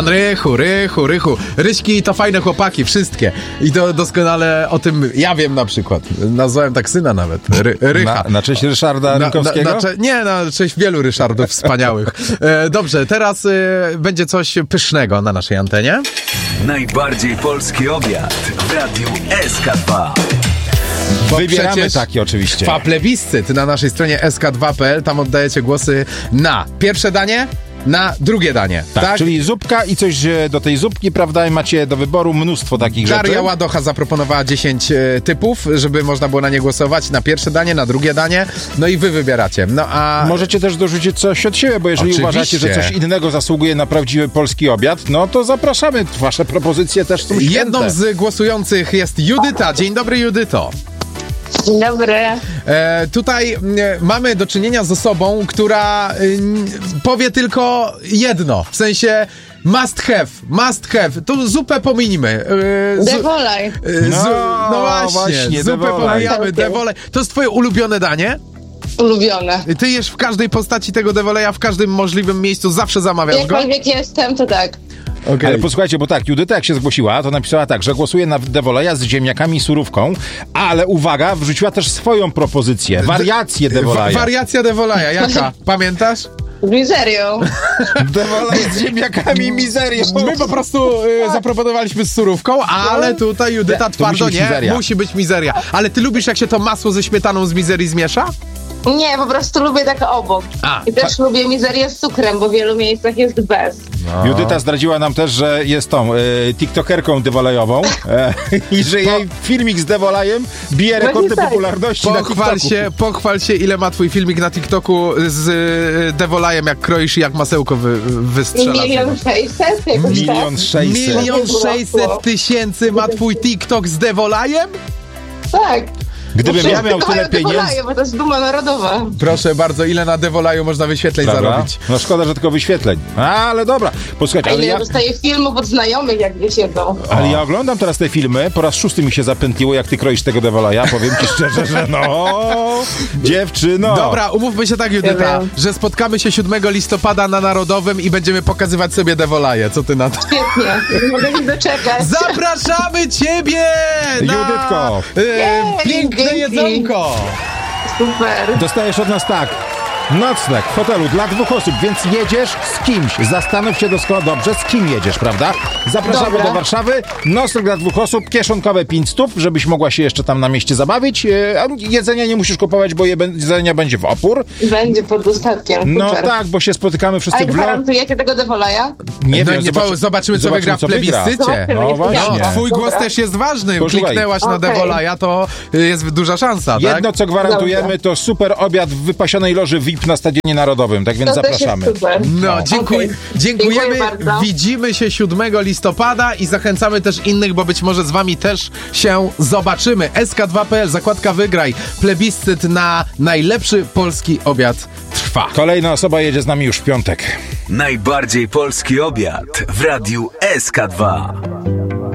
Pan Rychu. Ryśki to fajne chłopaki, wszystkie. I to doskonale o tym ja wiem na przykład. Nazwałem tak syna nawet. Rycha. Na cześć Ryszarda Rynkowskiego? Na cześć wielu Ryszardów wspaniałych. Dobrze, teraz będzie coś pysznego na naszej antenie. Najbardziej polski obiad w Radiu SK2. Wybieramy taki oczywiście. Trwa plebiscyt na naszej stronie sk2.pl. Tam oddajecie głosy na pierwsze danie, na drugie danie. Tak, czyli zupka i coś do tej zupki, prawda? I macie do wyboru mnóstwo takich rzeczy. Daria Ładocha zaproponowała 10 typów, żeby można było na nie głosować. Na pierwsze danie, na drugie danie. No i wy wybieracie. No a możecie też dorzucić coś od siebie, bo jeżeli uważacie, że coś innego zasługuje na prawdziwy polski obiad, no to zapraszamy. Wasze propozycje też są święte. Jedną z głosujących jest Judyta. Dzień dobry, Judyto. Dzień dobry. Tutaj mamy do czynienia z osobą, która powie tylko jedno, w sensie must have. To zupę pominimy. Devolaj. No właśnie, zupę pomijamy, devolaj. To jest twoje ulubione danie? Ulubione. Ty jesz w każdej postaci tego devoleja, w każdym możliwym miejscu, zawsze zamawiasz go? Jakkolwiek jestem, to tak. Okay. Ale posłuchajcie, bo tak, Judyta jak się zgłosiła, to napisała tak, że głosuje na devoleja z ziemniakami i surówką, ale uwaga, wrzuciła też swoją propozycję, wariację devoleja. Wariacja devoleja, jaka? Pamiętasz? Z mizerią. Devolej z ziemniakami i mizerią. My po prostu zaproponowaliśmy z surówką, ale tutaj Judyta twardo musi być mizeria. Ale ty lubisz, jak się to masło ze śmietaną z mizerii zmiesza? Nie, po prostu lubię tak obok. I też lubię mizerię z cukrem, bo w wielu miejscach jest bez. No. Judyta zdradziła nam też, że jest tą tiktokerką devolejową i że jej filmik z devolejem bije rekordy popularności na TikToku. Pochwal się, ile ma twój filmik na TikToku z devolejem, jak kroisz i jak masełko wystrzela. 1 600 000? 1 600 000 ma twój TikTok z devolejem? Tak. Gdybym ja miał tyle pieniędzy... Bo to jest duma narodowa. Proszę bardzo, ile na devolaju można wyświetleń zarobić? No szkoda, że tylko wyświetleń. Ale dobra. Posłuchajcie, ale ja dostaję filmów od znajomych, jak gdzieś siedzą. Ale ja oglądam teraz te filmy, po raz 6 mi się zapętliło, jak ty kroisz tego devolaja. Powiem ci szczerze, że dziewczyno. Dobra, umówmy się tak, Judyta, że spotkamy się 7 listopada na Narodowym i będziemy pokazywać sobie devolaje. Co ty na to? Świetnie, nie mogę się doczekać. Zapraszamy ciebie na Juditko. Piękne jedzonko. Super. Dostajesz od nas tak. Nocleg w hotelu dla 2 osób, więc jedziesz z kimś. Zastanów się doskonale dobrze, z kim jedziesz, prawda? Zapraszamy do Warszawy. Nocleg dla 2 osób, kieszonkowe 500, żebyś mogła się jeszcze tam na mieście zabawić. Jedzenia nie musisz kupować, bo jedzenia będzie w opór. Będzie pod dostatkiem. No tak, bo się spotykamy wszyscy w gwarantujecie tego devoleja? Nie wiem, zobaczymy, co wygra w plebiscycie. No właśnie. Twój głos też jest ważny. Kliknęłaś na devolaja, to jest duża szansa, tak? Jedno, co gwarantujemy, to super obiad w wypasionej loży VIP na Stadionie Narodowym, tak więc to zapraszamy. No, dziękujemy. Widzimy się 7 listopada i zachęcamy też innych, bo być może z wami też się zobaczymy. SK2.pl, zakładka wygraj. Plebiscyt na najlepszy polski obiad trwa. Kolejna osoba jedzie z nami już w piątek. Najbardziej polski obiad w Radiu SK2.